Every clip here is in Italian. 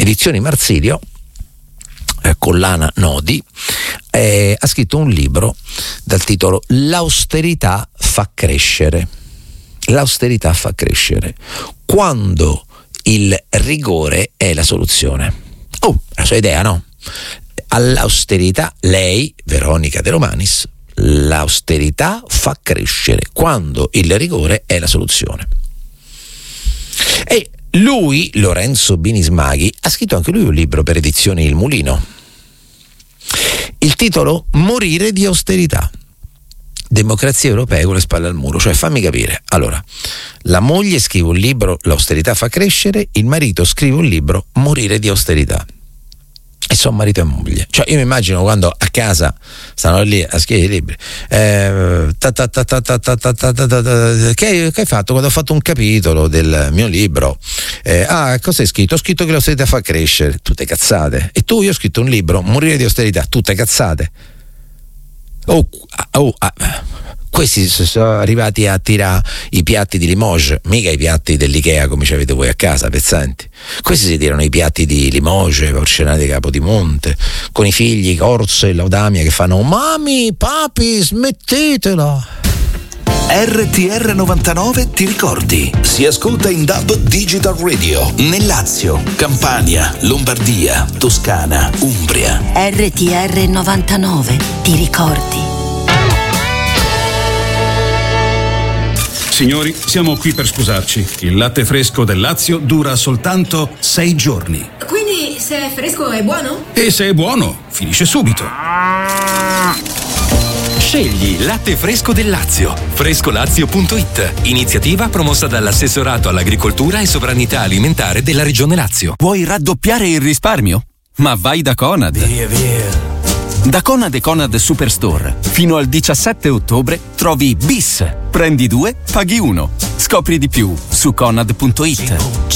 Edizioni Marsilio, collana Nodi, ha scritto un libro dal titolo L'austerità fa crescere. L'austerità fa crescere quando il rigore è la soluzione. La sua idea, no? All'austerità, lei, Veronica De Romanis, l'austerità fa crescere quando il rigore è la soluzione. E lui, Lorenzo Binismaghi, ha scritto anche lui un libro per Edizioni Il Mulino. Il titolo Morire di austerità. Democrazia europea con le spalle al muro. Cioè, fammi capire. Allora, la moglie scrive un libro, L'austerità fa crescere, il marito scrive un libro, Morire di austerità. E sono marito e moglie. Cioè, io mi immagino quando a casa stanno lì a scrivere i libri. Che hai fatto? Quando ho fatto un capitolo del mio libro, cosa hai scritto? Ho scritto che l'austerità fa crescere. Tutte cazzate. E tu? Io ho scritto un libro, Morire di austerità. Tutte cazzate. Questi sono arrivati a tirare i piatti di Limoges, mica i piatti dell'Ikea come ci avete voi a casa, pezzenti. Questi si tirano i piatti di Limoges, porcelane di Capodimonte, con i figli Corso e Laudamia che fanno mami, papi, smettetela. RTR 99 ti ricordi? Si ascolta in DAB Digital Radio nel Lazio, Campania, Lombardia, Toscana, Umbria. RTR 99 ti ricordi? Signori, siamo qui per scusarci. Il latte fresco del Lazio dura soltanto 6 giorni. Quindi se è fresco è buono? E se è buono, finisce subito. Scegli latte fresco del Lazio. Frescolazio.it. Iniziativa promossa dall'Assessorato all'Agricoltura e Sovranità Alimentare della Regione Lazio. Vuoi raddoppiare il risparmio? Ma vai da Conad. Via. Da Conad e Conad Superstore fino al 17 ottobre trovi Bis. Prendi 2, paghi 1. Scopri di più su Conad.it.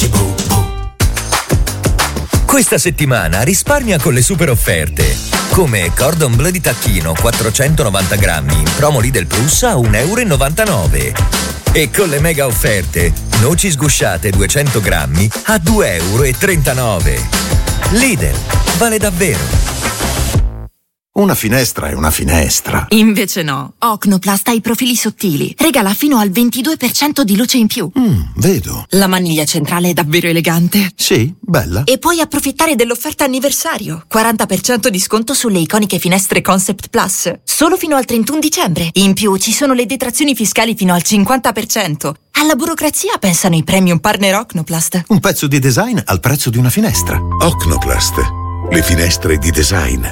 Questa settimana risparmia con le super offerte. Come Cordon Bleu di tacchino 490 grammi in promo Lidl Plus a €1,99 €. E con le mega offerte, noci sgusciate 200 grammi a €2,39 €. Lidl, vale davvero. Una finestra è una finestra. Invece no. Ocnoplast ha i profili sottili. Regala fino al 22% di luce in più. Vedo. La maniglia centrale è davvero elegante. Sì, bella. E puoi approfittare dell'offerta anniversario. 40% di sconto sulle iconiche finestre Concept Plus. Solo fino al 31 dicembre. In più ci sono le detrazioni fiscali fino al 50%. Alla burocrazia pensano i premium partner Ocnoplast. Un pezzo di design al prezzo di una finestra. Ocnoplast, le finestre di design.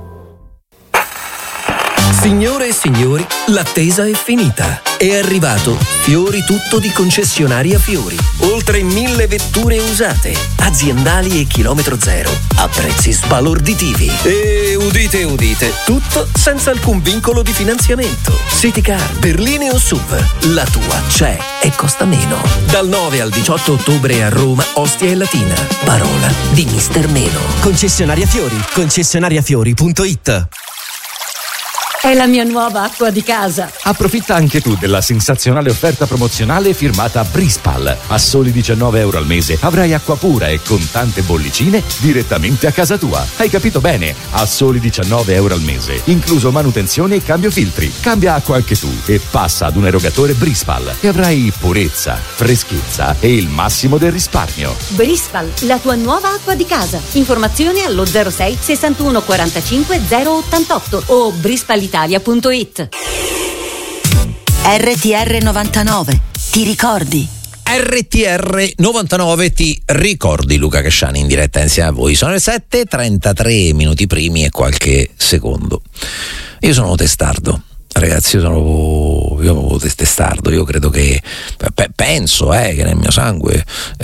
Signore e signori, l'attesa è finita. È arrivato Fiori Tutto di Concessionaria Fiori. Oltre 1000 vetture usate, aziendali e chilometro zero, a prezzi sbalorditivi. E udite, udite, tutto senza alcun vincolo di finanziamento. City Car, berline o SUV, la tua c'è e costa meno. Dal 9 al 18 ottobre a Roma, Ostia e Latina. Parola di Mister Meno. Concessionaria Fiori, concessionariafiori.it. È la mia nuova acqua di casa. Approfitta anche tu della sensazionale offerta promozionale firmata Brispal. A soli €19 al mese avrai acqua pura e con tante bollicine direttamente a casa tua. Hai capito bene? A soli €19 al mese, incluso manutenzione e cambio filtri. Cambia acqua anche tu e passa ad un erogatore Brispal e avrai purezza, freschezza e il massimo del risparmio. Brispal, la tua nuova acqua di casa. Informazioni allo 06 61 45 088 o brispalitalia.it. RTR 99, ti ricordi? RTR 99 ti ricordi, Luca Casciani in diretta insieme a voi. Sono le 7:33 minuti primi e qualche secondo. Io sono testardo, ragazzi, io sono testardo. Io credo che penso che nel mio sangue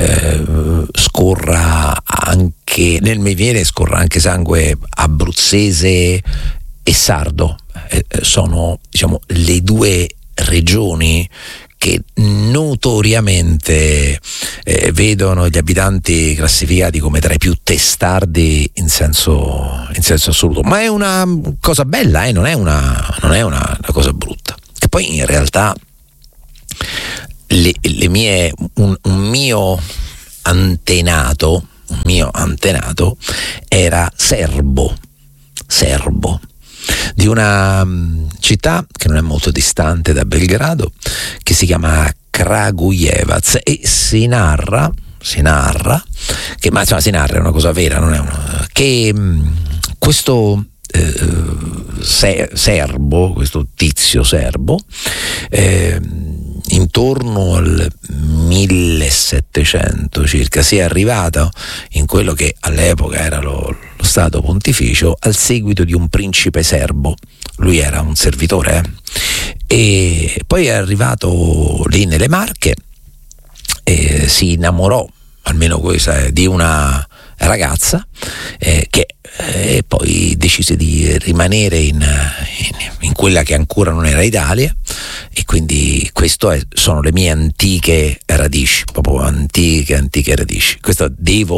scorra anche, nel mio viene scorra anche sangue abruzzese e sardo. Sono, diciamo, le due regioni che notoriamente vedono gli abitanti classificati come tra i più testardi in senso assoluto. Ma è una cosa bella, non è una cosa brutta. E poi in realtà un mio antenato un mio antenato, era serbo di una città che non è molto distante da Belgrado, che si chiama Kragujevac, e si narra che, ma insomma si narra, è una cosa vera, non è che questo serbo, questo tizio serbo, intorno al 1700 circa, si è arrivato in quello che all'epoca era lo Stato Pontificio al seguito di un principe serbo. Lui era un servitore, e poi è arrivato lì nelle Marche e si innamorò, almeno questa, di una ragazza che poi decise di rimanere in quella che ancora non era Italia, e quindi sono le mie antiche radici, proprio antiche radici. Questo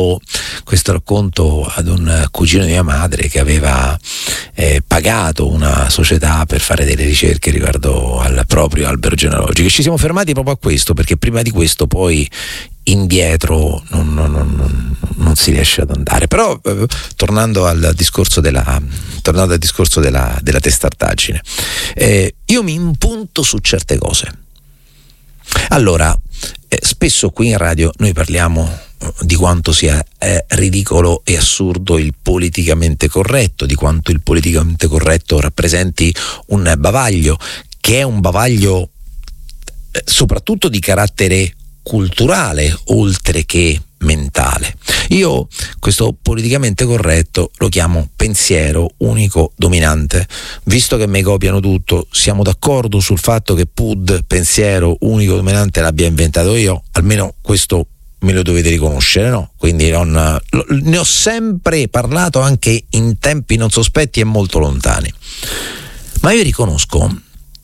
racconto ad un cugino di mia madre che aveva pagato una società per fare delle ricerche riguardo al proprio albero genealogico, e ci siamo fermati proprio a questo, perché prima di questo poi indietro non si riesce ad andare. Però tornando al discorso della testardaggine, io mi impunto su certe cose. Allora, spesso qui in radio noi parliamo di quanto sia ridicolo e assurdo il politicamente corretto, di quanto il politicamente corretto rappresenti un bavaglio, che è un bavaglio soprattutto di carattere culturale oltre che mentale. Io questo politicamente corretto lo chiamo pensiero unico dominante. Visto che mi copiano tutto, siamo d'accordo sul fatto che PUD, pensiero unico dominante, l'abbia inventato io? Almeno questo me lo dovete riconoscere, no? Quindi ne ho sempre parlato, anche in tempi non sospetti e molto lontani. Ma io riconosco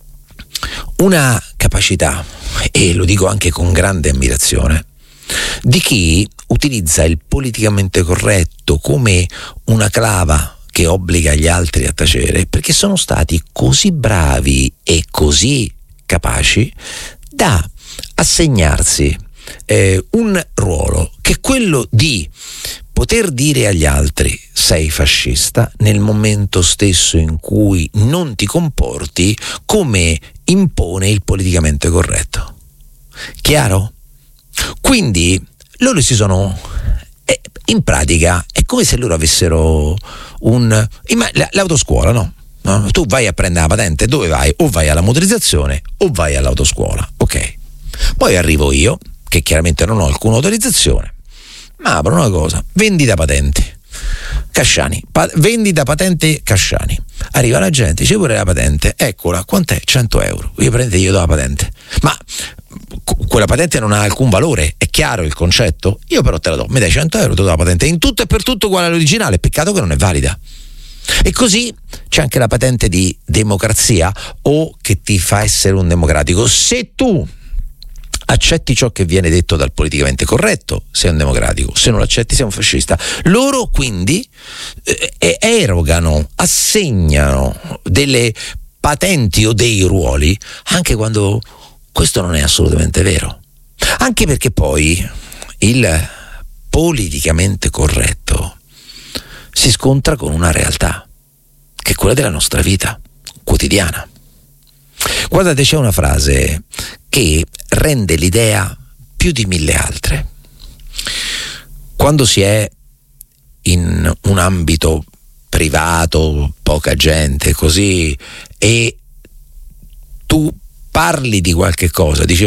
una capacità, e lo dico anche con grande ammirazione, di chi utilizza il politicamente corretto come una clava che obbliga gli altri a tacere, perché sono stati così bravi e così capaci da assegnarsi un ruolo che è quello di poter dire agli altri sei fascista nel momento stesso in cui non ti comporti come impone il politicamente corretto. Chiaro? Quindi loro si sono in pratica è come se loro avessero l'autoscuola, no? Tu vai a prendere la patente, dove vai? O vai alla motorizzazione o vai all'autoscuola, ok? Poi arrivo io, che chiaramente non ho alcuna autorizzazione, ma apro una cosa: vendita patenti Casciani, vendita patente Casciani. Arriva la gente, dice pure la patente, eccola, quant'è? 100 euro. Io do la patente, ma quella patente non ha alcun valore, è chiaro il concetto? Io però te la do, mi dai 100 euro, ti do la patente in tutto e per tutto uguale all'originale, peccato che non è valida. E così c'è anche la patente di democrazia, o che ti fa essere un democratico. Se tu accetti ciò che viene detto dal politicamente corretto, sei un democratico; se non lo accetti sei un fascista. Loro quindi erogano, assegnano delle patenti o dei ruoli anche quando questo non è assolutamente vero, anche perché poi il politicamente corretto si scontra con una realtà che è quella della nostra vita quotidiana. Guardate, c'è una frase che rende l'idea più di 1000 altre. Quando si è in un ambito privato, poca gente, così, e tu parli di qualche cosa, dici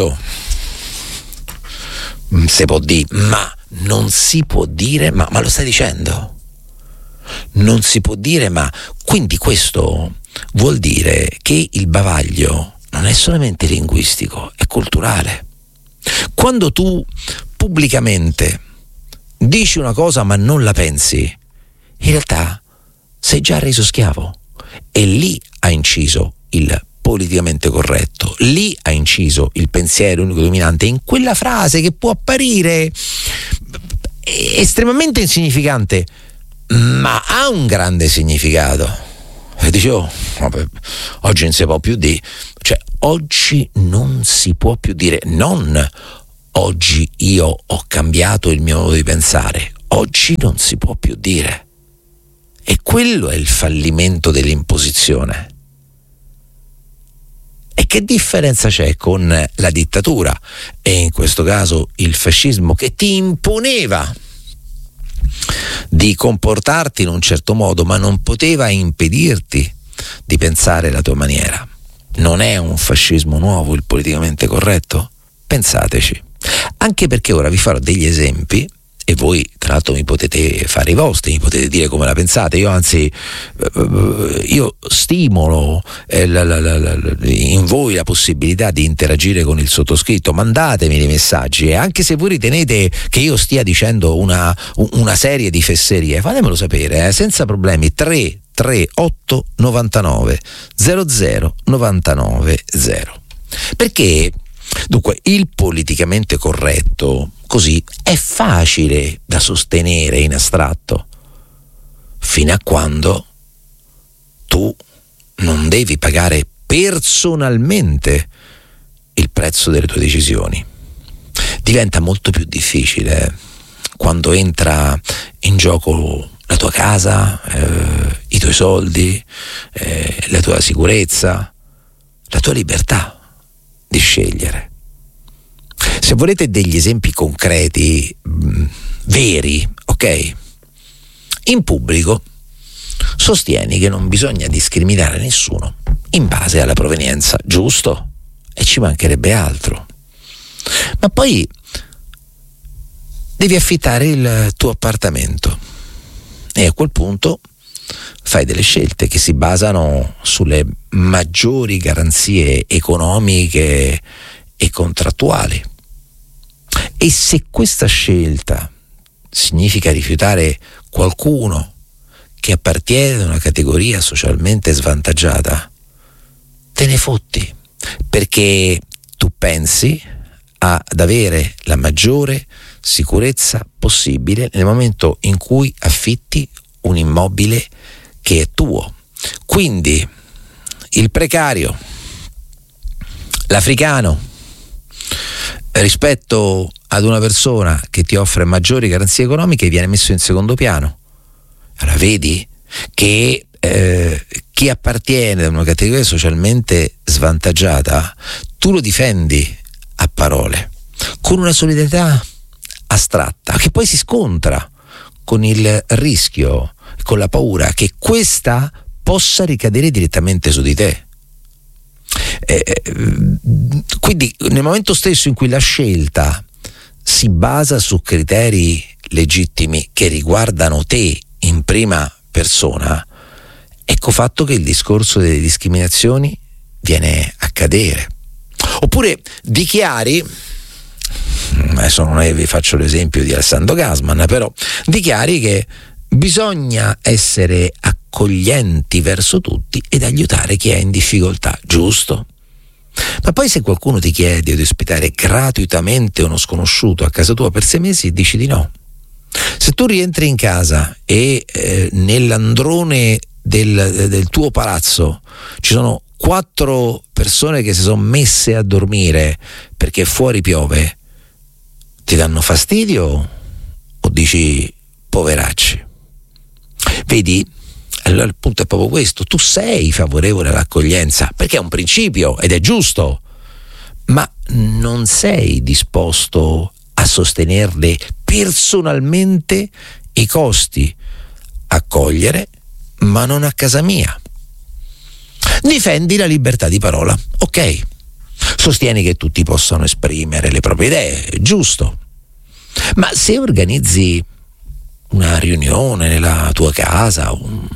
si può dire, ma non si può dire, ma lo stai dicendo? Non si può dire, ma quindi questo vuol dire che il bavaglio non è solamente linguistico, è culturale. Quando tu pubblicamente dici una cosa ma non la pensi, in realtà sei già reso schiavo, e lì ha inciso il politicamente corretto, lì ha inciso il pensiero unico dominante, in quella frase che può apparire estremamente insignificante, ma ha un grande significato. E dicevo, oggi non si può più dire, cioè oggi non si può più dire, non oggi io ho cambiato il mio modo di pensare, oggi non si può più dire. E quello è il fallimento dell'imposizione. E che differenza c'è con la dittatura e in questo caso il fascismo, che ti imponeva di comportarti in un certo modo ma non poteva impedirti di pensare la tua maniera? Non è un fascismo nuovo il politicamente corretto? Pensateci, anche perché ora vi farò degli esempi e voi tra l'altro mi potete fare i vostri, mi potete dire come la pensate. Io anzi io stimolo in voi la possibilità di interagire con il sottoscritto. Mandatemi dei messaggi, e anche se voi ritenete che io stia dicendo una serie di fesserie, fatemelo sapere, senza problemi. 338 99 00 99 0. Perché dunque il politicamente corretto così è facile da sostenere in astratto, fino a quando tu non devi pagare personalmente il prezzo delle tue decisioni. Diventa molto più difficile quando entra in gioco la tua casa, i tuoi soldi, la tua sicurezza, la tua libertà di scegliere. Se volete degli esempi concreti, veri, ok? In pubblico sostieni che non bisogna discriminare nessuno in base alla provenienza, giusto? E ci mancherebbe altro. Ma poi devi affittare il tuo appartamento e a quel punto fai delle scelte che si basano sulle maggiori garanzie economiche e contrattuali. E se questa scelta significa rifiutare qualcuno che appartiene ad una categoria socialmente svantaggiata, te ne fotti, perché tu pensi ad avere la maggiore sicurezza possibile nel momento in cui affitti un immobile che è tuo. Quindi il precario, l'africano, rispetto ad una persona che ti offre maggiori garanzie economiche, viene messo in secondo piano. Allora vedi che chi appartiene ad una categoria socialmente svantaggiata tu lo difendi a parole con una solidarietà astratta che poi si scontra con il rischio, con la paura che questa possa ricadere direttamente su di te. Quindi nel momento stesso in cui la scelta si basa su criteri legittimi che riguardano te in prima persona, ecco fatto che il discorso delle discriminazioni viene a cadere. Oppure dichiari, adesso non è, vi faccio l'esempio di Alessandro Gassman, però dichiari che bisogna essere accoglienti verso tutti ed aiutare chi è in difficoltà, giusto? Ma poi se qualcuno ti chiede di ospitare gratuitamente uno sconosciuto a casa tua per 6 mesi, dici di no. Se tu rientri in casa e nell'androne del tuo palazzo ci sono 4 persone che si sono messe a dormire perché fuori piove, ti danno fastidio o dici poveracci? Vedi? Allora il punto è proprio questo: tu sei favorevole all'accoglienza perché è un principio ed è giusto, ma non sei disposto a sostenerle personalmente i costi. Accogliere, ma non a casa mia. Difendi la libertà di parola, ok? Sostieni che tutti possano esprimere le proprie idee, giusto? Ma se organizzi una riunione nella tua casa,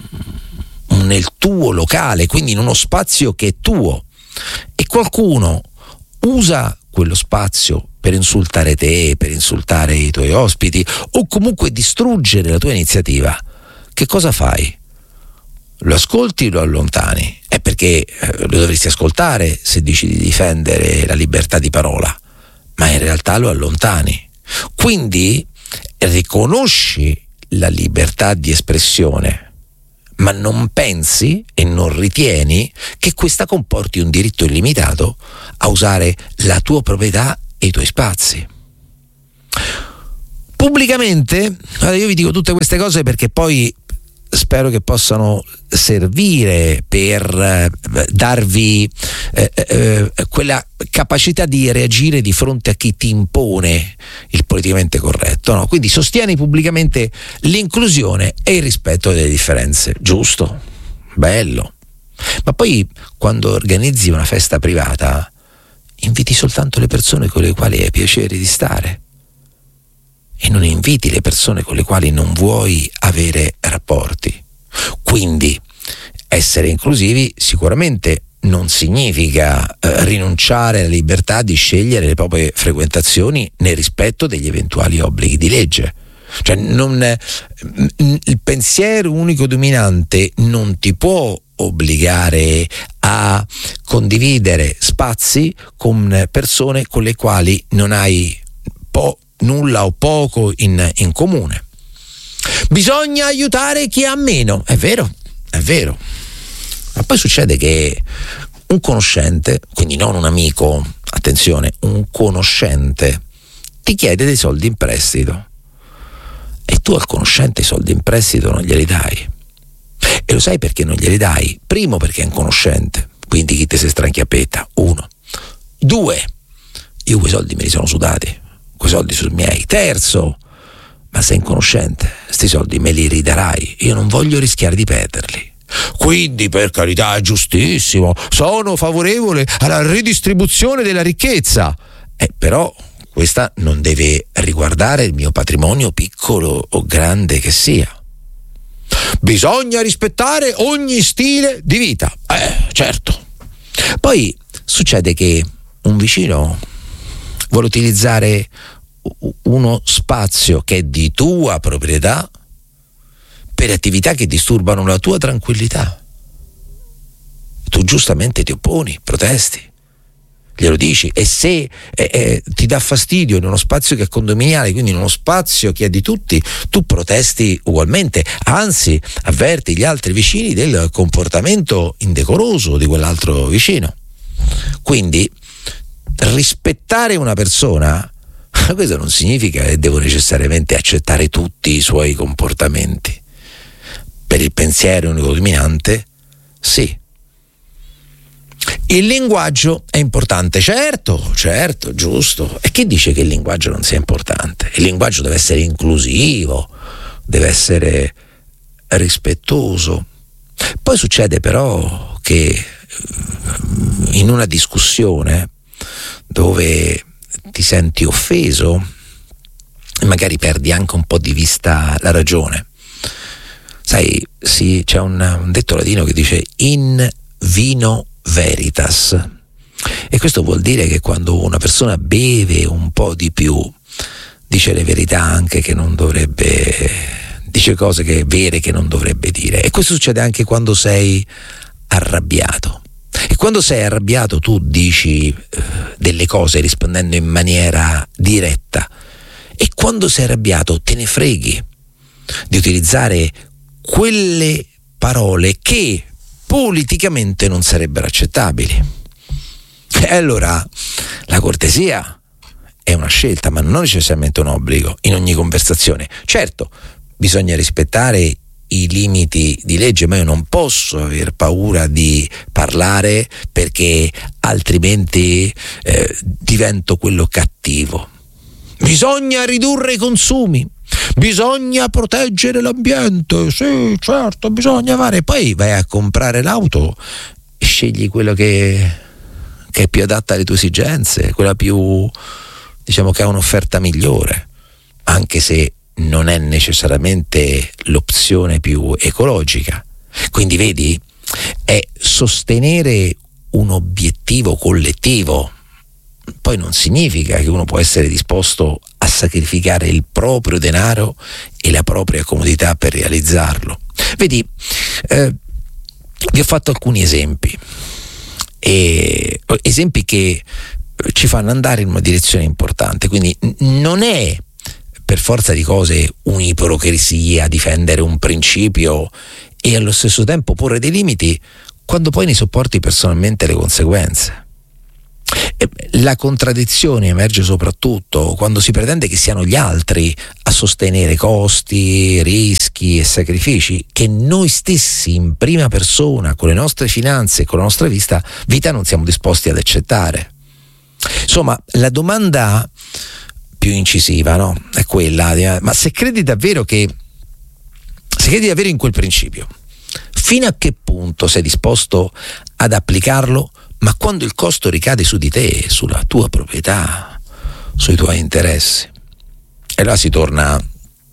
nel tuo locale, quindi in uno spazio che è tuo, e qualcuno usa quello spazio per insultare te, per insultare i tuoi ospiti o comunque distruggere la tua iniziativa, che cosa fai? Lo ascolti o lo allontani? È perché lo dovresti ascoltare se dici di difendere la libertà di parola, ma in realtà lo allontani. Quindi riconosci la libertà di espressione, ma non pensi e non ritieni che questa comporti un diritto illimitato a usare la tua proprietà e i tuoi spazi. Pubblicamente, io vi dico tutte queste cose perché poi spero che possano servire per darvi quella capacità di reagire di fronte a chi ti impone il politicamente corretto, no? Quindi sostieni pubblicamente l'inclusione e il rispetto delle differenze. Giusto, bello. Ma poi quando organizzi una festa privata inviti soltanto le persone con le quali hai piacere di stare e non inviti le persone con le quali non vuoi avere rapporti. Quindi essere inclusivi sicuramente non significa rinunciare alla libertà di scegliere le proprie frequentazioni nel rispetto degli eventuali obblighi di legge. Cioè il pensiero unico dominante non ti può obbligare a condividere spazi con persone con le quali non hai nulla o poco in comune. Bisogna aiutare chi ha meno, è vero, ma poi succede che un conoscente, quindi non un amico, attenzione, un conoscente ti chiede dei soldi in prestito e tu al conoscente i soldi in prestito non glieli dai. E lo sai perché non glieli dai? Primo, perché è un conoscente, quindi chi te si stranchiappetta, 1. 2, io quei soldi me li sono sudati, quei soldi sono miei. Terzo, ma sei inconoscente, sti soldi me li ridarai, io non voglio rischiare di perderli. Quindi, per carità, è giustissimo, sono favorevole alla ridistribuzione della ricchezza, però questa non deve riguardare il mio patrimonio, piccolo o grande che sia. Bisogna rispettare ogni stile di vita, certo. Poi succede che un vicino vuole utilizzare uno spazio che è di tua proprietà per attività che disturbano la tua tranquillità. Tu giustamente ti opponi, protesti, glielo dici, e se ti dà fastidio in uno spazio che è condominiale, quindi in uno spazio che è di tutti, tu protesti ugualmente, anzi avverti gli altri vicini del comportamento indecoroso di quell'altro vicino. Quindi rispettare una persona, questo non significa che devo necessariamente accettare tutti i suoi comportamenti. Per il pensiero unico dominante, sì. Il linguaggio è importante, certo, giusto. E chi dice che il linguaggio non sia importante? Il linguaggio deve essere inclusivo, deve essere rispettoso. Poi succede però che in una discussione dove ti senti offeso, magari perdi anche un po' di vista la ragione. Sai, sì, c'è un detto latino che dice in vino veritas, e questo vuol dire che quando una persona beve un po' di più dice le verità anche che non dovrebbe, dice cose vere che non dovrebbe dire. E questo succede anche quando sei arrabbiato. E quando sei arrabbiato tu dici delle cose rispondendo in maniera diretta, e quando sei arrabbiato te ne freghi di utilizzare quelle parole che politicamente non sarebbero accettabili. E allora la cortesia è una scelta, ma non necessariamente un obbligo in ogni conversazione. Certo, bisogna rispettare i limiti di legge, ma io non posso aver paura di parlare perché altrimenti divento quello cattivo. Bisogna ridurre i consumi, bisogna proteggere l'ambiente, sì, certo, bisogna fare. Poi vai a comprare l'auto e scegli quello che è più adatta alle tue esigenze, quella più, diciamo, che ha un'offerta migliore, anche se non è necessariamente l'opzione più ecologica. Quindi vedi, è sostenere un obiettivo collettivo. Poi non significa che uno può essere disposto a sacrificare il proprio denaro e la propria comodità per realizzarlo. Vedi, vi ho fatto alcuni esempi, esempi che ci fanno andare in una direzione importante. Quindi non è per forza di cose un'ipocrisia difendere un principio e allo stesso tempo porre dei limiti quando poi ne sopporti personalmente le conseguenze. La contraddizione emerge soprattutto quando si pretende che siano gli altri a sostenere costi, rischi e sacrifici che noi stessi in prima persona, con le nostre finanze e con la nostra vita non siamo disposti ad accettare. Insomma, la domanda più incisiva, no? È quella, ma se credi davvero in quel principio, fino a che punto sei disposto ad applicarlo, ma quando il costo ricade su di te, sulla tua proprietà, sui tuoi interessi? E là si torna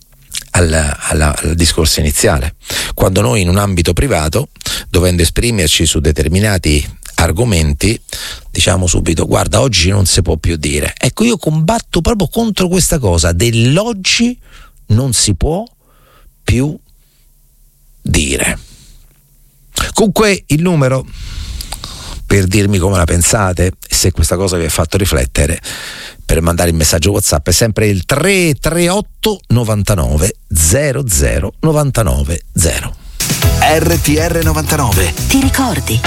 al discorso iniziale. Quando noi in un ambito privato, dovendo esprimerci su determinati argomenti, diciamo subito: guarda, oggi non si può più dire. Ecco, io combatto proprio contro questa cosa dell'oggi non si può più dire. Comunque il numero per dirmi come la pensate, se questa cosa vi ha fatto riflettere, per mandare il messaggio WhatsApp è sempre il 338 99 00 99 0. RTR 99. Ti ricordi?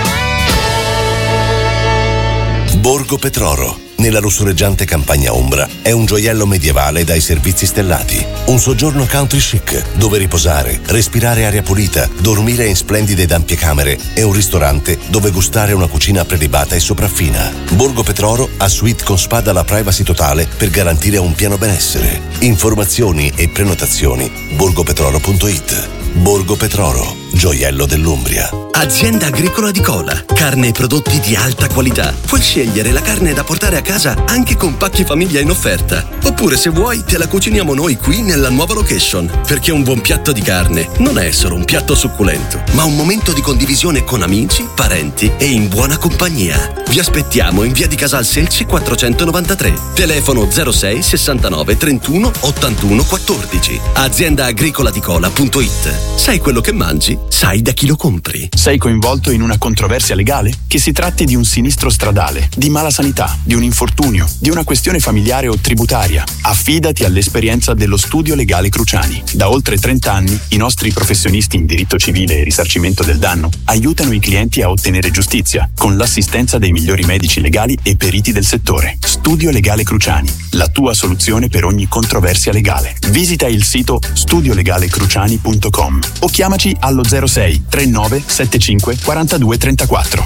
Borgo Petroro, nella lussureggiante campagna ombra, è un gioiello medievale dai servizi stellati. Un soggiorno country chic, dove riposare, respirare aria pulita, dormire in splendide ed ampie camere e un ristorante dove gustare una cucina prelibata e sopraffina. Borgo Petroro ha suite con spa dalla privacy totale per garantire un pieno benessere. Informazioni e prenotazioni borgopetroro.it. Borgo Petroro, gioiello dell'Umbria. Azienda agricola di Cola, carne e prodotti di alta qualità. Puoi scegliere la carne da portare a casa anche con pacchi famiglia in offerta. Oppure, se vuoi, te la cuciniamo noi qui nella nuova location. Perché un buon piatto di carne non è solo un piatto succulento, ma un momento di condivisione con amici, parenti e in buona compagnia. Vi aspettiamo in via di Casal Selci 493. Telefono 06 69 31 81 14. AziendaagricolaDicola.it. Sai quello che mangi? Sai da chi lo compri. Sei coinvolto in una controversia legale? Che si tratti di un sinistro stradale, di mala sanità, di un infortunio, di una questione familiare o tributaria, affidati all'esperienza dello Studio Legale Cruciani. Da oltre 30 anni i nostri professionisti in diritto civile e risarcimento del danno aiutano i clienti a ottenere giustizia con l'assistenza dei migliori medici legali e periti del settore. Studio Legale Cruciani, la tua soluzione per ogni controversia legale. Visita il sito studiolegalecruciani.com o chiamaci allo 06 39 75 42 34.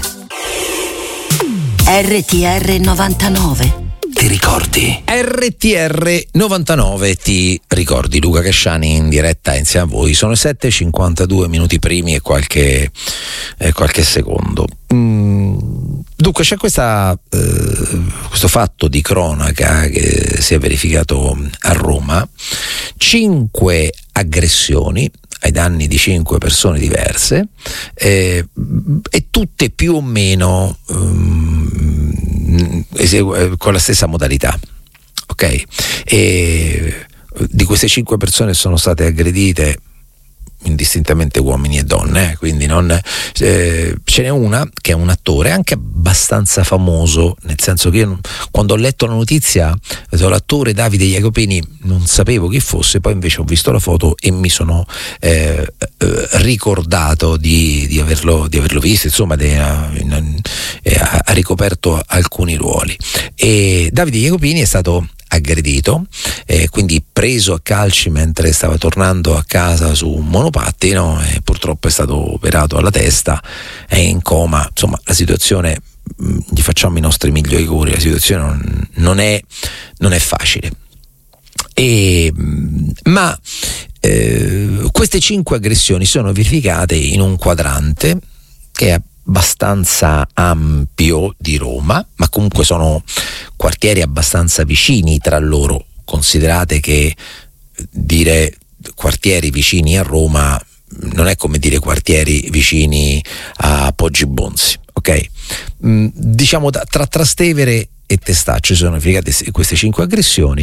RTR 99. Ti ricordi? RTR 99 ti ricordi. Luca Casciani in diretta insieme a voi. Sono 7:52 minuti primi e qualche secondo. Dunque c'è questo fatto di cronaca che si è verificato a Roma. 5 aggressioni ai danni di 5 persone diverse, e tutte più o meno con la stessa modalità, ok? E di queste 5 persone sono state aggredite indistintamente uomini e donne, quindi non ce n'è una che è un attore anche abbastanza famoso, nel senso che io quando ho letto la notizia l'attore Davide Jacopini non sapevo chi fosse, poi invece ho visto la foto e mi sono ricordato di averlo visto, insomma ha ricoperto alcuni ruoli. E Davide Jacopini è stato aggredito, quindi preso a calci mentre stava tornando a casa su un monopattino, e purtroppo è stato operato alla testa, è in coma. Insomma, la situazione, gli facciamo i nostri migliori auguri, la situazione non è facile. Ma queste 5 aggressioni sono verificate in un quadrante che è abbastanza ampio di Roma, ma comunque sono quartieri abbastanza vicini tra loro. Considerate che dire quartieri vicini a Roma non è come dire quartieri vicini a Poggibonsi, ok? Diciamo tra Trastevere e Testaccio sono verificate queste 5 aggressioni.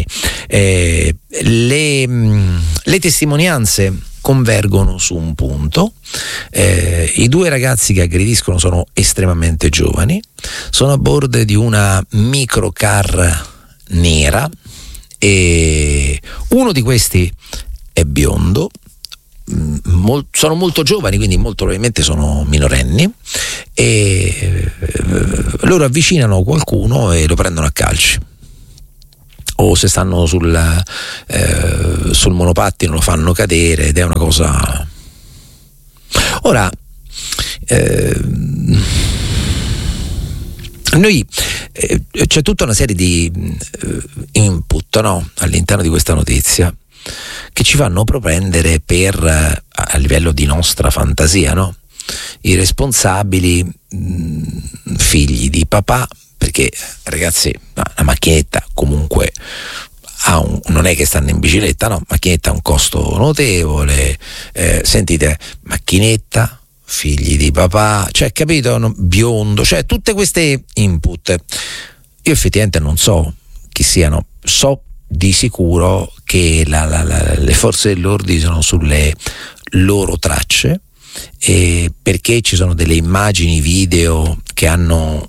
Le testimonianze convergono su un punto. I 2 ragazzi che aggrediscono sono estremamente giovani, sono a bordo di una microcar nera, e uno di questi è biondo, sono molto giovani, quindi molto probabilmente sono minorenni, e loro avvicinano qualcuno e lo prendono a calci, o se stanno sul monopattino lo fanno cadere, ed è una cosa. Ora noi c'è tutta una serie di input, no, all'interno di questa notizia che ci fanno propendere per, a livello di nostra fantasia, no, i responsabili figli di papà, perché ragazzi la macchinetta comunque non è che stanno in bicicletta, no, macchinetta ha un costo notevole, sentite, macchinetta, figli di papà, cioè, capito, no? Biondo, cioè tutte queste input. Io effettivamente non so chi siano, so di sicuro che le forze dell'ordine sono sulle loro tracce, perché ci sono delle immagini video che hanno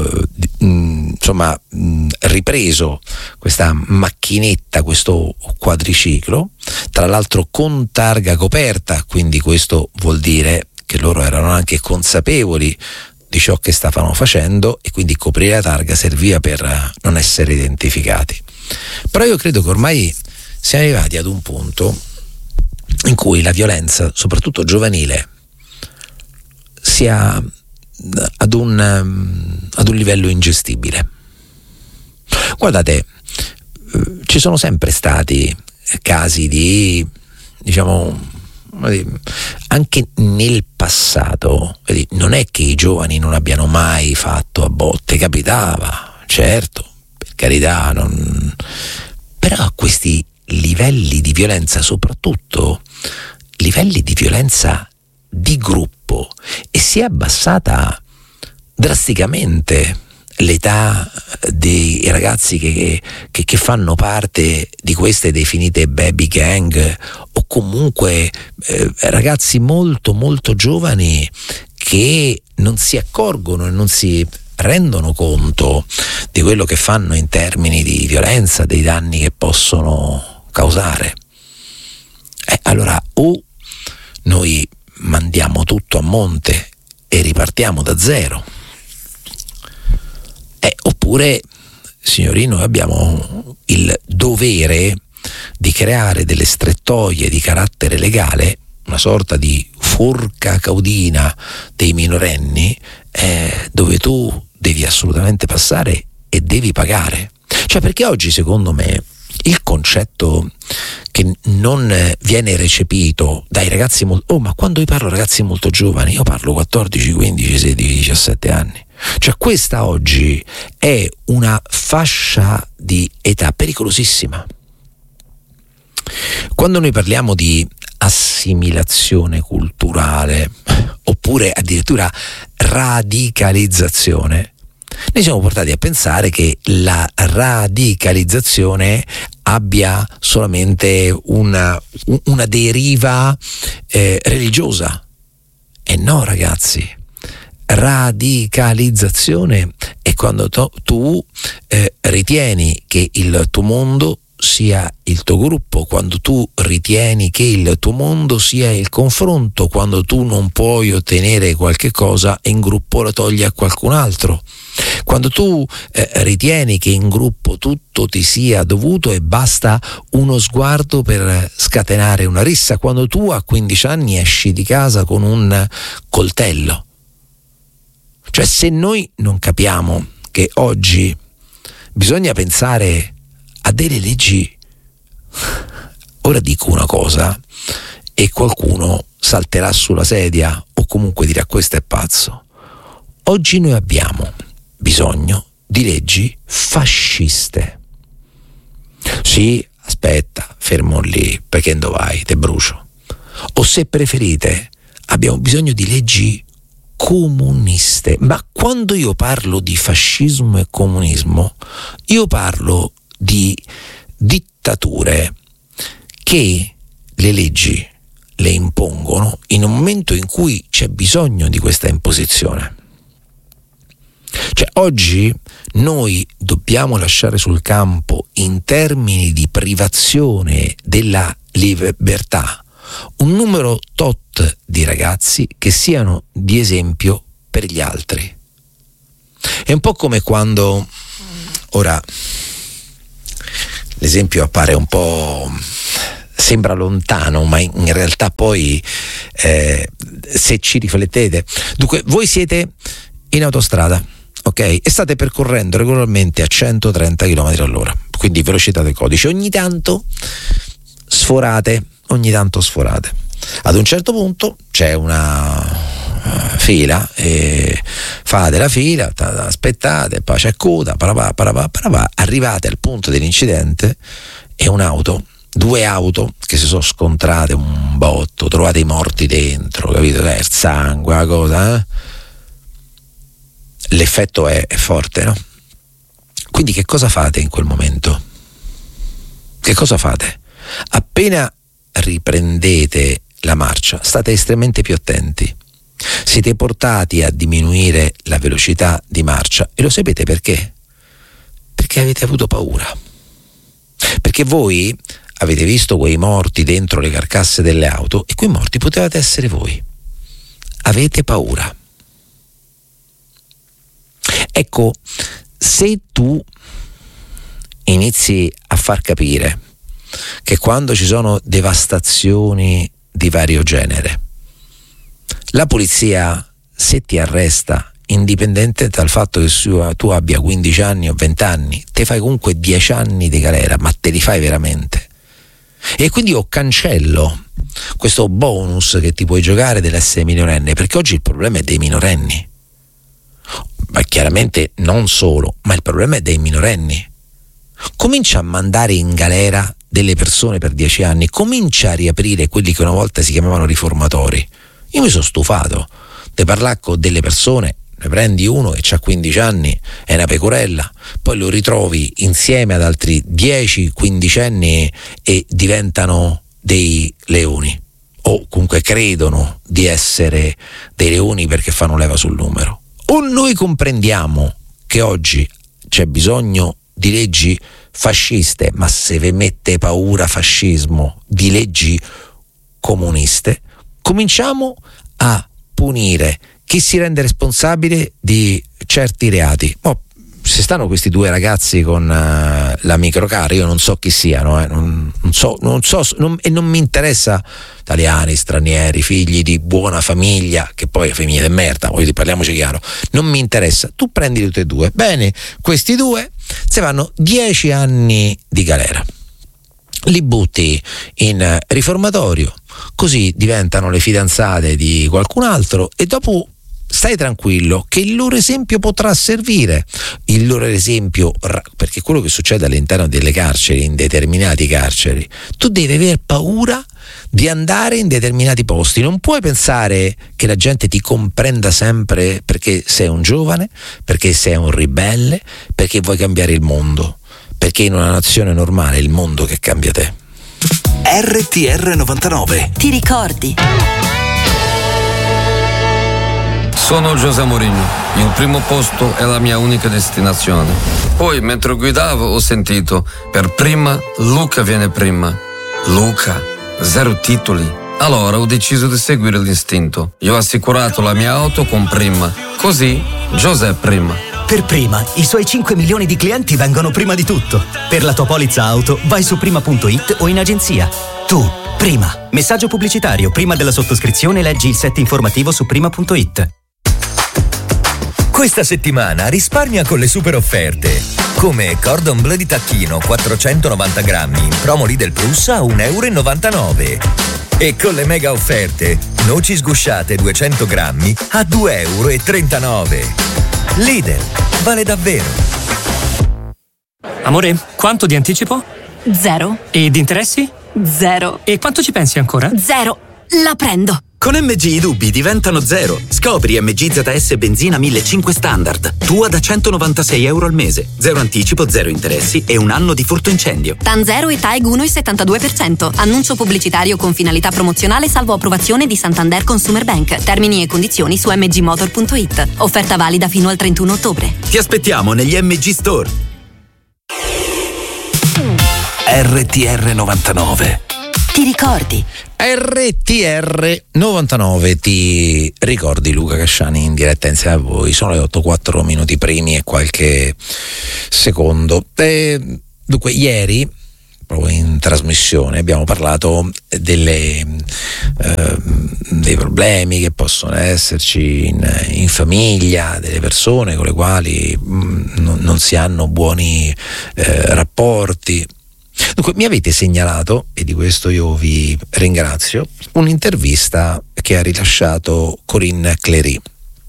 ripreso questa macchinetta, questo quadriciclo, tra l'altro con targa coperta, quindi questo vuol dire che loro erano anche consapevoli di ciò che stavano facendo, e quindi coprire la targa serviva per non essere identificati. Però io credo che ormai siamo arrivati ad un punto in cui la violenza, soprattutto giovanile, sia ad un livello ingestibile. Guardate, ci sono sempre stati casi di, diciamo, anche nel passato, non è che i giovani non abbiano mai fatto a botte, capitava, certo, per carità, però a questi livelli di violenza, soprattutto livelli di violenza di gruppo, e si è abbassata drasticamente l'età dei ragazzi che fanno parte di queste definite baby gang, o comunque ragazzi molto molto giovani che non si accorgono e non si rendono conto di quello che fanno in termini di violenza, dei danni che possono causare. Allora o noi mandiamo tutto a monte e ripartiamo da zero, oppure, signori, noi abbiamo il dovere di creare delle strettoie di carattere legale, una sorta di forca caudina dei minorenni, dove tu devi assolutamente passare e devi pagare. Cioè, perché oggi, secondo me, il concetto che non viene recepito dai ragazzi ma quando io parlo ragazzi molto giovani, io parlo 14, 15, 16, 17 anni. Cioè, questa oggi è una fascia di età pericolosissima. Quando noi parliamo di assimilazione culturale, oppure addirittura radicalizzazione, noi siamo portati a pensare che la radicalizzazione abbia solamente una deriva religiosa. E no, ragazzi, radicalizzazione è quando tu ritieni che il tuo mondo sia il tuo gruppo, quando tu ritieni che il tuo mondo sia il confronto, quando tu non puoi ottenere qualche cosa e in gruppo lo togli a qualcun altro, quando tu ritieni che in gruppo tutto ti sia dovuto e basta uno sguardo per scatenare una rissa, quando tu a 15 anni esci di casa con un coltello. Cioè, se noi non capiamo che oggi bisogna pensare a delle leggi, ora dico una cosa e qualcuno salterà sulla sedia o comunque dirà questo è pazzo. Oggi noi abbiamo bisogno di leggi fasciste. Sì, aspetta, fermo lì, perché dove vai? Te brucio. O se preferite, abbiamo bisogno di leggi comuniste. Ma quando io parlo di fascismo e comunismo, io parlo di dittature che le leggi le impongono in un momento in cui c'è bisogno di questa imposizione. Cioè, oggi noi dobbiamo lasciare sul campo, in termini di privazione della libertà, un numero tot di ragazzi che siano di esempio per gli altri. È un po' come quando, ora l'esempio appare un po', sembra lontano, ma in realtà poi se ci riflettete, dunque voi siete in autostrada, ok? E state percorrendo regolarmente a 130 km all'ora, quindi velocità del codice. Ogni tanto sforate. Ad un certo punto c'è una fila e fate la fila, aspettate, poi c'è coda, arrivate al punto dell'incidente e due auto che si sono scontrate un botto, trovate i morti dentro, capito? Il sangue, la cosa, l'effetto è forte, no? Quindi che cosa fate in quel momento? Che cosa fate? Appena riprendete la marcia, state estremamente più attenti, siete portati a diminuire la velocità di marcia, e lo sapete perché? Perché avete avuto paura, perché voi avete visto quei morti dentro le carcasse delle auto e quei morti potevate essere voi. Avete paura. Ecco, se tu inizi a far capire che quando ci sono devastazioni di vario genere, la polizia, se ti arresta, indipendente dal fatto che tu abbia 15 anni o 20 anni, te fai comunque 10 anni di galera, ma te li fai veramente. E quindi io cancello questo bonus che ti puoi giocare dell'essere minorenne, perché oggi il problema è dei minorenni, ma chiaramente non solo, ma il problema è dei minorenni. Comincia a mandare in galera delle persone per 10 anni, comincia a riaprire quelli che una volta si chiamavano riformatori. Io mi sono stufato di parlare con delle persone, ne prendi uno che ha 15 anni, è una pecorella, poi lo ritrovi insieme ad altri 10-15 anni e diventano dei leoni, o comunque credono di essere dei leoni perché fanno leva sul numero. O noi comprendiamo che oggi c'è bisogno di leggi fasciste, ma se vi mette paura fascismo, di leggi comuniste, cominciamo a punire chi si rende responsabile di certi reati. Se stanno questi due ragazzi con la microcar, io non so chi siano, e non mi interessa, italiani, stranieri, figli di buona famiglia, che poi è famiglia di merda, parliamoci chiaro, non mi interessa. Tu prendi tutti e due, bene, questi due se vanno 10 anni di galera, li butti in riformatorio, così diventano le fidanzate di qualcun altro, e dopo stai tranquillo che il loro esempio potrà servire, il loro esempio, perché quello che succede all'interno delle carceri, in determinati carceri, tu devi aver paura di andare in determinati posti, non puoi pensare che la gente ti comprenda sempre perché sei un giovane, perché sei un ribelle, perché vuoi cambiare il mondo, perché in una nazione normale è il mondo che cambia te. RTR 99. Ti ricordi? Sono José Mourinho, il primo posto è la mia unica destinazione. Poi, mentre guidavo, ho sentito, per prima, Luca viene prima. Luca, 0 titoli. Allora ho deciso di seguire l'istinto. Io ho assicurato la mia auto con Prima. Così, José prima. Per Prima, i suoi 5 milioni di clienti vengono prima di tutto. Per la tua polizza auto, vai su prima.it o in agenzia. Tu, Prima. Messaggio pubblicitario. Prima della sottoscrizione leggi il set informativo su prima.it. Questa settimana risparmia con le super offerte. Come Cordon Bleu di tacchino 490 grammi in promo Lidl Plus a €1,99. E con le mega offerte, noci sgusciate 200 grammi a €2,39. Lidl, vale davvero. Amore, quanto di anticipo? 0. E di interessi? 0. E quanto ci pensi ancora? 0. La prendo. Con MG i dubbi diventano 0. Scopri MG ZS benzina 1500 standard. Tua da €196 al mese. 0 anticipo, 0 interessi e 1 anno di furto incendio. TAN 0 e TAEG 1,72%. Annuncio pubblicitario con finalità promozionale salvo approvazione di Santander Consumer Bank. Termini e condizioni su mgmotor.it. Offerta valida fino al 31 ottobre. Ti aspettiamo negli MG Store. RTR 99. ti ricordi? RTR 99 ti ricordi, Luca Casciani in diretta insieme a voi. Sono le 8:04 minuti primi e qualche secondo. Dunque, ieri proprio in trasmissione abbiamo parlato dei problemi che possono esserci in famiglia, delle persone con le quali non si hanno buoni rapporti. Dunque, mi avete segnalato, e di questo io vi ringrazio, un'intervista che ha rilasciato Corinne Cléry.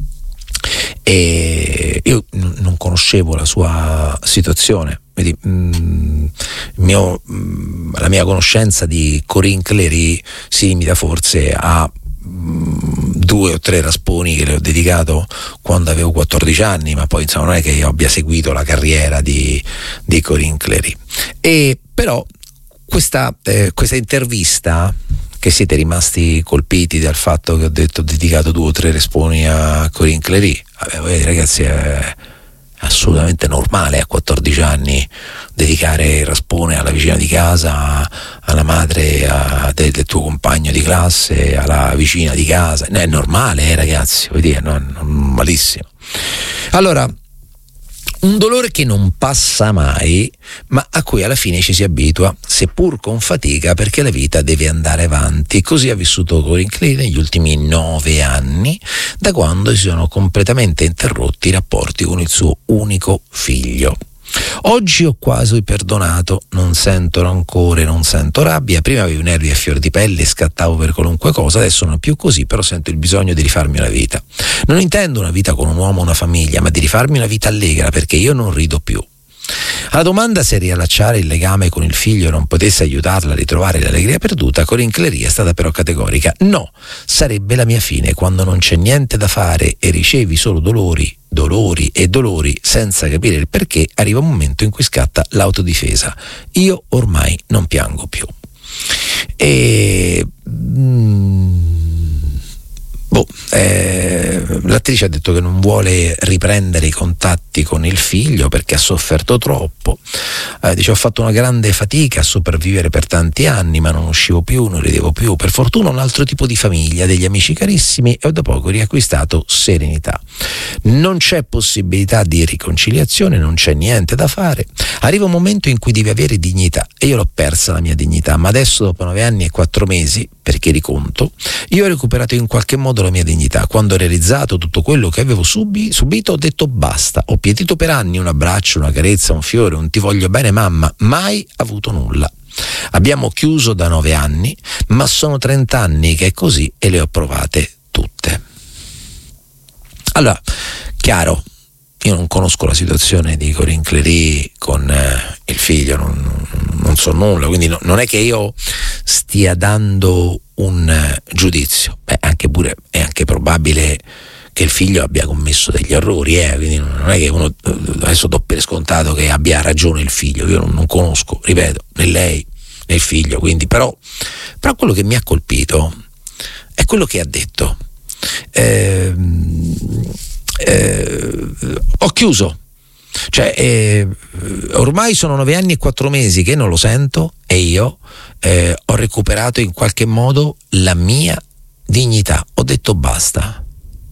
E io non conoscevo la sua situazione, quindi la mia conoscenza di Corinne Cléry si limita forse a 2 o 3 rasponi che le ho dedicato quando avevo 14 anni, ma poi insomma non è che io abbia seguito la carriera di Corinne Cléry. E però questa intervista, che siete rimasti colpiti dal fatto che ho dedicato 2 o 3 rasponi a Corinne Cléry, ragazzi, è assolutamente normale a 14 anni dedicare il raspone alla vicina di casa, alla madre del tuo compagno di classe, alla vicina di casa. È normale, ragazzi, vuol dire, non malissimo. Allora, un dolore che non passa mai, ma a cui alla fine ci si abitua, seppur con fatica, perché la vita deve andare avanti. Così ha vissuto Corinne Cléry negli ultimi 9 anni, da quando si sono completamente interrotti i rapporti con il suo unico figlio. Oggi ho quasi perdonato, non sento rancore, non sento rabbia. Prima avevo i nervi a fior di pelle e scattavo per qualunque cosa, adesso non è più così, però sento il bisogno di rifarmi una vita. Non intendo una vita con un uomo o una famiglia, ma di rifarmi una vita allegra, perché io non rido più. Alla domanda se riallacciare il legame con il figlio non potesse aiutarla a ritrovare l'allegria perduta, Corinne Cléry è stata però categorica. No, sarebbe la mia fine, quando non c'è niente da fare e ricevi solo dolori senza capire il perché, arriva un momento in cui scatta l'autodifesa. Io ormai non piango più. L'attrice ha detto che non vuole riprendere i contatti con il figlio perché ha sofferto troppo. Dice: ho fatto una grande fatica a sopravvivere per tanti anni, ma non uscivo più, non ridevo più. Per fortuna un altro tipo di famiglia, degli amici carissimi, e ho da poco riacquistato serenità. Non c'è possibilità di riconciliazione, non c'è niente da fare. Arriva un momento in cui devi avere dignità, e io l'ho persa la mia dignità, ma adesso, dopo 9 anni e 4 mesi, perché riconto, io ho recuperato in qualche modo la mia dignità. Quando ho realizzato tutto quello che avevo subito, ho detto basta. Ho pietito per anni un abbraccio, una carezza, un fiore, un ti voglio bene mamma, mai avuto nulla. Abbiamo chiuso da 9 anni, ma sono 30 anni che è così e le ho provate tutte. Allora, chiaro, io non conosco la situazione di Corinne Cléry con il figlio, non so nulla, quindi non è che io stia dando un giudizio. È anche probabile che il figlio abbia commesso degli errori, quindi non è che uno adesso do per scontato che abbia ragione il figlio. Io non conosco, ripeto, né lei né il figlio, quindi però quello che mi ha colpito è quello che ha detto. Ho chiuso, cioè ormai sono 9 anni e 4 mesi che non lo sento, e io ho recuperato in qualche modo la mia dignità, ho detto basta.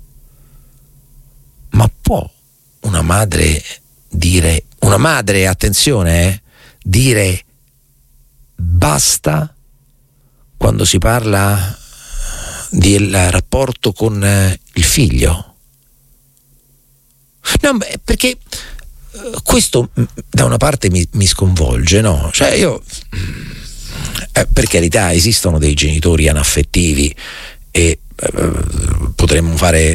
Ma può una madre dire, attenzione, dire basta quando si parla del rapporto con il figlio? No, perché questo da una parte mi sconvolge, no? Cioè io, per carità, esistono dei genitori anaffettivi e potremmo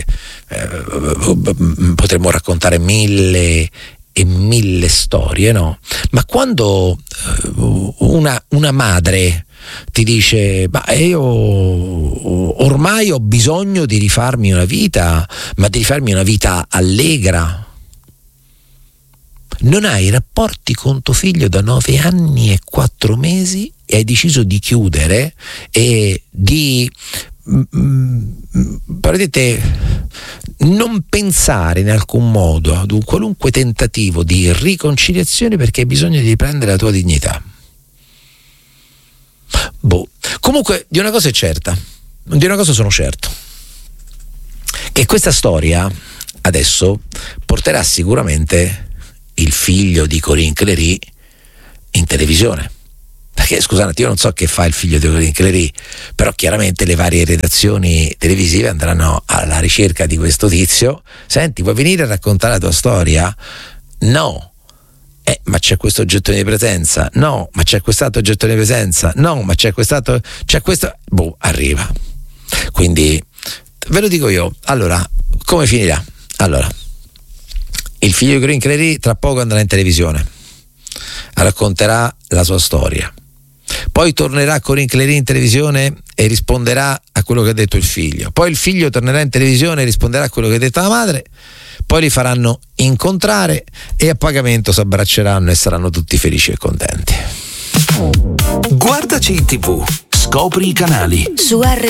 raccontare 1000 e 1000 storie, no? Ma quando una madre ti dice: ma io ormai ho bisogno di rifarmi una vita, ma di rifarmi una vita allegra. Non hai rapporti con tuo figlio da 9 anni e 4 mesi e hai deciso di chiudere e di non pensare in alcun modo ad un qualunque tentativo di riconciliazione perché hai bisogno di riprendere la tua dignità. Comunque di una cosa è certa, di una cosa sono certo, che questa storia adesso porterà sicuramente il figlio di Corinne Cléry in televisione. Perché scusate, io non so che fa il figlio di Corinne Cléry, però chiaramente le varie redazioni televisive andranno alla ricerca di questo tizio. Senti, vuoi venire a raccontare la tua storia? No. Ma c'è questo gettone di presenza? No. Ma c'è quest'altro gettone di presenza? No. Ma c'è quest'altro, c'è questo, arriva. Quindi ve lo dico io. Allora, come finirà? Allora, il figlio di Corinne Cléry tra poco andrà in televisione, racconterà la sua storia, poi tornerà Corinne Cléry in televisione e risponderà a quello che ha detto il figlio, poi il figlio tornerà in televisione e risponderà a quello che ha detto la madre, poi li faranno incontrare e a pagamento si abbracceranno e saranno tutti felici e contenti. Guardaci in TV, scopri i canali. Su RTL